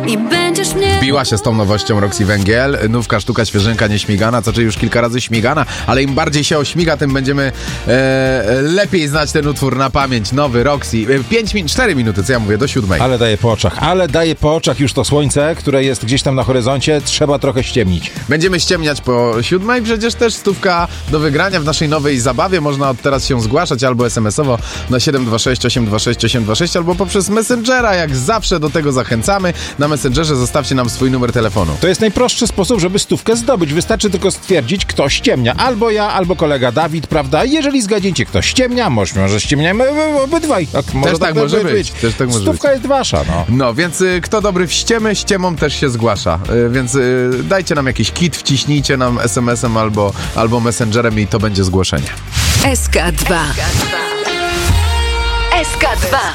i będziesz mnie... Wbiła się z tą nowością Roxy Węgiel, nówka sztuka świeżynka nieśmigana, co czyli już kilka razy śmigana, ale im bardziej się ośmiga, tym będziemy lepiej znać ten utwór na pamięć. Nowy Roxy, 4 minuty, co ja mówię, do 7. Ale daje po oczach już to słońce, które jest gdzieś tam na horyzoncie, trzeba trochę ściemnić. Będziemy ściemniać po 7, przecież też stówka do wygrania w naszej nowej zabawie. Można od teraz się zgłaszać albo SMS-owo na 726 826 826 albo poprzez Messengera, jak zawsze do tego zachęcamy. Na Messengerze zostawcie nam swój numer telefonu. To jest najprostszy sposób, żeby stówkę zdobyć. Wystarczy tylko stwierdzić, kto ściemnia. Albo ja, albo kolega Dawid, prawda? Jeżeli zgadziecie, kto ściemnia, może ściemniamy obydwaj. Też tak może być. Stówka jest wasza, no. No, więc kto dobry w ściemy, ściemą też się zgłasza. Więc dajcie nam jakiś kit, wciśnijcie nam SMS-em albo Messengerem i to będzie zgłoszenie. SK2. SK2.